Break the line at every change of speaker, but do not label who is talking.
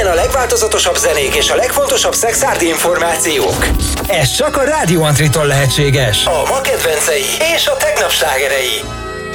Innen a legváltozatosabb zenék és a legfontosabb szexárdi információk. Ez csak a Rádió Antritól lehetséges. A ma kedvencei és a tegnap slágerei.